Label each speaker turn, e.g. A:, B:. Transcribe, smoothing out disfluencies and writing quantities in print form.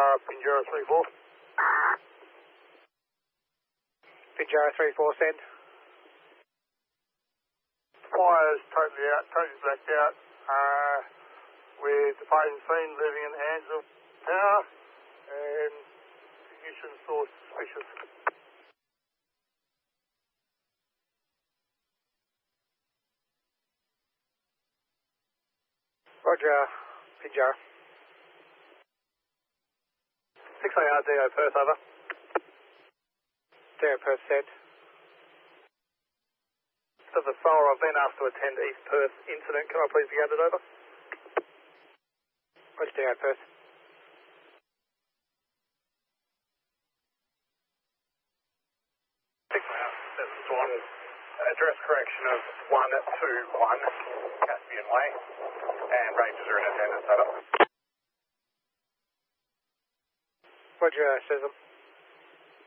A: Pinjarra 3-4.
B: Pinjarra 3-4, send.
A: Fire's totally out, totally blacked out. With the phone scene living in the hands of power and ignition source suspicious.
B: Roger, Pinjarra.
A: 6AR DO Perth, over.
B: DO Perth, send.
A: So the SAR, I've been asked to attend East Perth incident. Can I please be added over?
B: Roger, DO Perth.
A: 6AR, address correction of 121 Caspian Way, and Rangers are in attendance, over.
B: Roger, Chisholm.